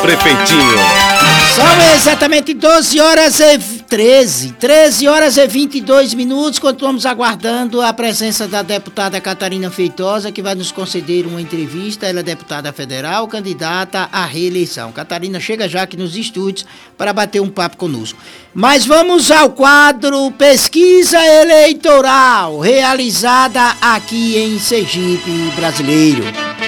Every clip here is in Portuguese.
Prefeitinho. São exatamente 12 horas e 13 horas e 22 minutos. Continuamos aguardando a presença da deputada Catarina Feitosa, que vai nos conceder uma entrevista. Ela é deputada federal, candidata à reeleição. Catarina chega já aqui nos estúdios para bater um papo conosco. Mas vamos ao quadro Pesquisa Eleitoral, realizada aqui em Sergipe Brasileiro.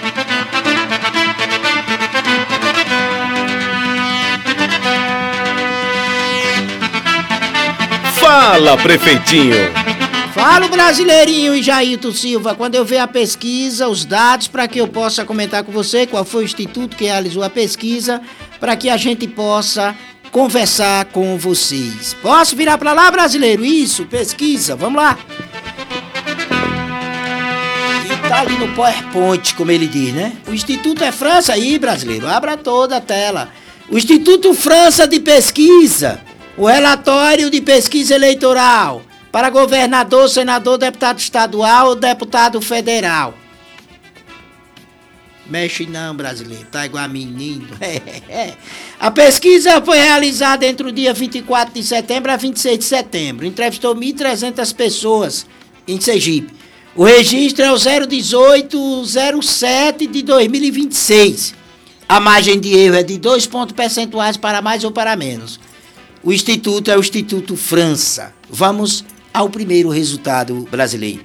Fala, prefeitinho. Fala, brasileirinho e Jailton Silva. Quando eu ver a pesquisa, os dados, para que eu possa comentar com você qual foi o instituto que realizou a pesquisa, para que a gente possa conversar com vocês. Posso virar para lá, brasileiro? Isso, pesquisa, vamos lá. E tá ali no PowerPoint, como ele diz, né? O Instituto é França aí, brasileiro. Abra toda a tela. O Instituto França de Pesquisa. O relatório de pesquisa eleitoral para governador, senador, deputado estadual, deputado federal. Mexe não, brasileiro, tá igual a menino. A pesquisa foi realizada entre o dia 24 de setembro a 26 de setembro. Entrevistou 1.300 pessoas em Sergipe. O registro é o 01807 de 2026. A margem de erro é de 2 pontos percentuais para mais ou para menos. O instituto é o Instituto França. Vamos ao primeiro resultado brasileiro.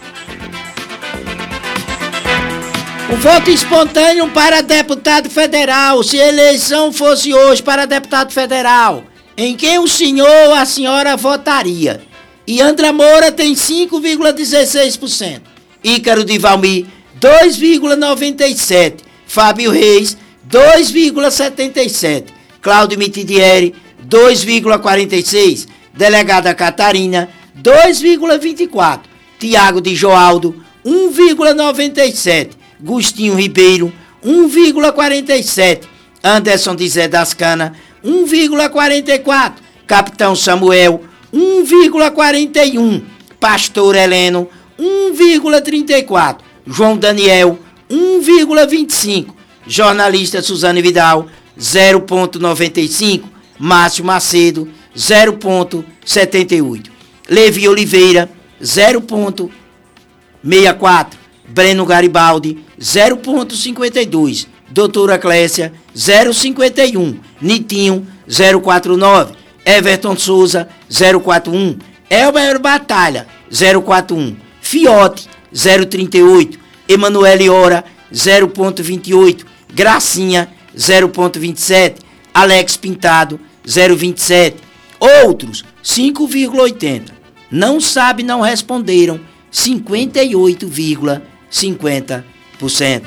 O voto espontâneo para deputado federal. Se a eleição fosse hoje para deputado federal, em quem o senhor ou a senhora votaria? Iandra Moura tem 5,16%. Ícaro de Valmir, 2,97%. Fábio Reis, 2,77%. Cláudio Mitidieri, 2,46%, delegada Catarina, 2,24%, Tiago de Joaldo, 1,97%, Gustinho Ribeiro, 1,47%, Anderson de Zé das Canas, 1,44%, Capitão Samuel, 1,41%, Pastor Heleno, 1,34%, João Daniel, 1,25%, jornalista Suzane Vidal, 0,95%, Márcio Macedo, 0,78%. Levi Oliveira, 0,64%. Breno Garibaldi, 0,52%. Doutora Clécia, 0,51%. Nitinho, 0,49%. Everton Souza, 0,41%. Elber Batalha, 0,41%. Fiote, 0,38%. Emanuele Ora, 0,28%. Gracinha, 0,27%. Alex Pintado, 0,27%. Outros, 5,80%. Não sabe, não responderam, 58,50%.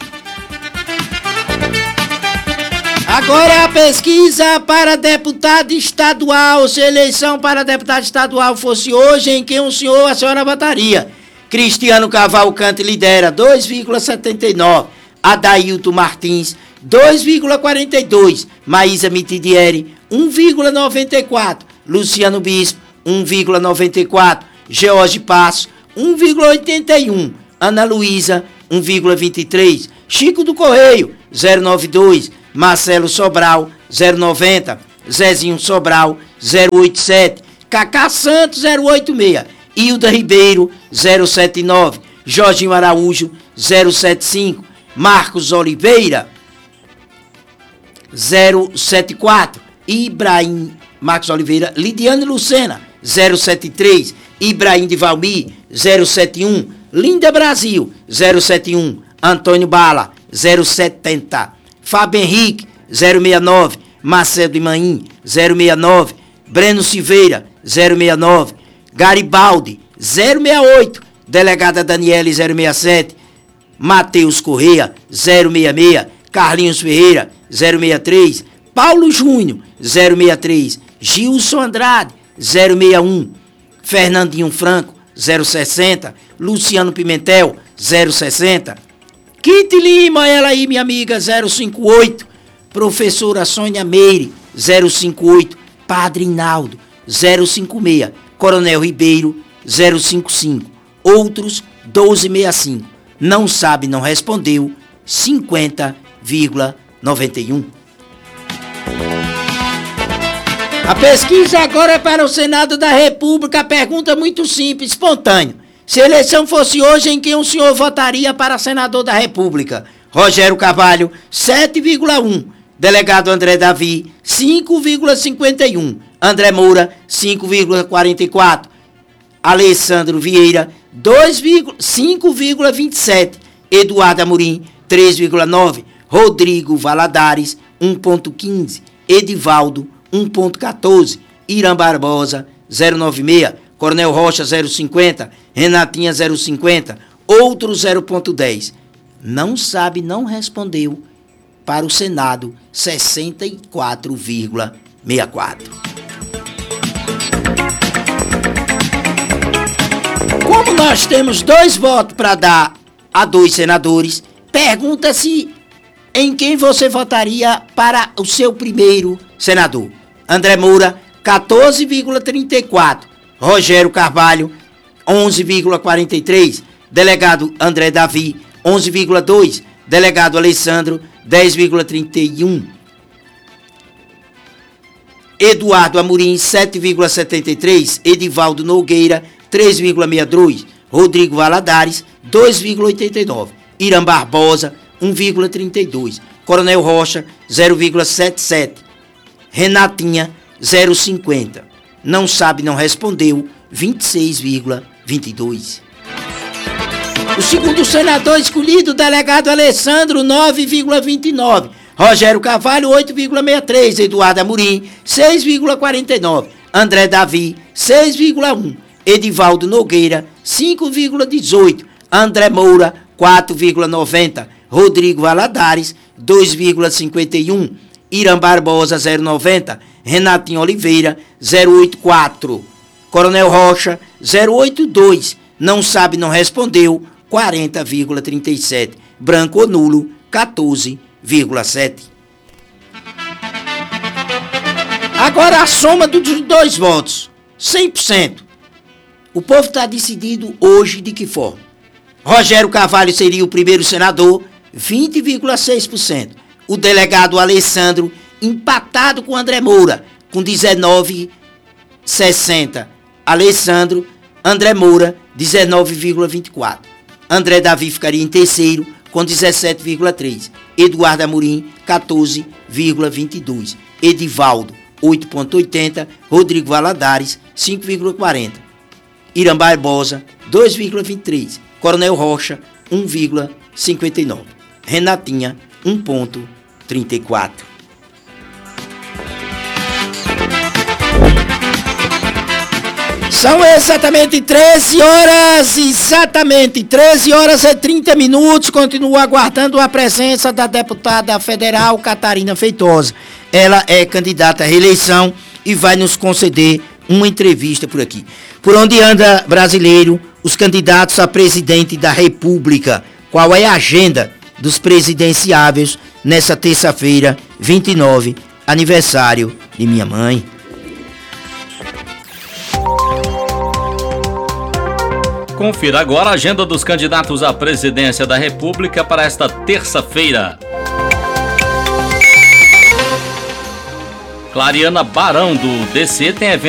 Agora a pesquisa para deputado estadual. Se a eleição para deputado estadual fosse hoje, em quem o senhor ou a senhora votaria? Cristiano Cavalcante lidera, 2,79%. Adailton Martins, 2,42%. Maísa Mitidieri, 1,94%. Luciano Bispo, 1,94%. George Passo, 1,81%. Ana Luísa, 1,23%. Chico do Correio, 0,92%. Marcelo Sobral, 0,90%. Zezinho Sobral, 0,87%. Cacá Santos, 0,86%. Hilda Ribeiro, 0,79%. Jorginho Araújo, 0,75%. Marcos Oliveira, 074. Ibrahim Marcos Oliveira. Lidiane Lucena, 073. Ibrahim de Valmir, 071. Linda Brasil, 071. Antônio Bala, 070. Fábio Henrique, 069. Marcelo de Maim, 069. Breno Silveira, 069. Garibaldi, 068. Delegada Daniele, 067. Matheus Correia, 066. Carlinhos Ferreira, 063. Paulo Júnior, 063. Gilson Andrade, 061. Fernandinho Franco, 060. Luciano Pimentel, 060. Kitty Lima, ela aí, minha amiga, 058. Professora Sônia Meire, 058. Padre Inaldo, 056. Coronel Ribeiro, 055. Outros, 1265. Não sabe, não respondeu, 50,91. A pesquisa agora é para o Senado da República. A pergunta muito simples, espontânea. Se a eleição fosse hoje, em quem o senhor votaria para senador da República? Rogério Carvalho, 7,1. Delegado André Davi, 5,51. André Moura, 5,44. Alessandro Vieira, 5,27. Eduardo Amorim, 3,9. Rodrigo Valadares, 1,15. Edivaldo, 1,14. Irã Barbosa, 0,96. Coronel Rocha, 0,50. Renatinha, 0,50. Outro, 0,10. Não sabe, não respondeu. Para o Senado, 64,64. Como nós temos 2 votos para dar a 2 senadores, pergunta-se em quem você votaria para o seu primeiro senador. André Moura, 14,34. Rogério Carvalho, 11,43. Delegado André Davi, 11,2. Delegado Alessandro, 10,31. Eduardo Amorim, 7,73. Edivaldo Nogueira, 3,62. Rodrigo Valadares, 2,89. Irã Barbosa, 1,32. Coronel Rocha, 0,77. Renatinha, 0,50. Não sabe, não respondeu, 26,22. O segundo senador escolhido, delegado Alessandro, 9,29. Rogério Carvalho, 8,63. Eduardo Amorim, 6,49. André Davi, 6,1. Edivaldo Nogueira, 5,18. André Moura, 4,90. Rodrigo Valadares, 2,51. Irã Barbosa, 0,90. Renatinho Oliveira, 0,84. Coronel Rocha, 0,82. Não sabe, não respondeu, 40,37. Branco ou nulo, 14,7. Agora a soma dos 2 votos, 100%. O povo está decidido hoje de que forma? Rogério Carvalho seria o primeiro senador, 20,6%. O delegado Alessandro, empatado com André Moura, com 19,60%. Alessandro, André Moura, 19,24%. André Davi ficaria em terceiro, com 17,3%. Eduardo Amorim, 14,22%. Edivaldo, 8,80%. Rodrigo Valadares, 5,40%. Irã Barbosa, 2,23%. Coronel Rocha, 1,59%. Renatinha, 1,34%. São exatamente 13 horas e 30 minutos. Continuo aguardando a presença da deputada federal Catarina Feitosa. Ela é candidata à reeleição e vai nos conceder uma entrevista por aqui. Por onde anda, brasileiro, os candidatos a presidente da República? Qual é a agenda dos presidenciáveis nessa terça-feira, 29, aniversário de minha mãe? Confira agora a agenda dos candidatos à presidência da República para esta terça-feira. Clariana Barão, do DC, tem evento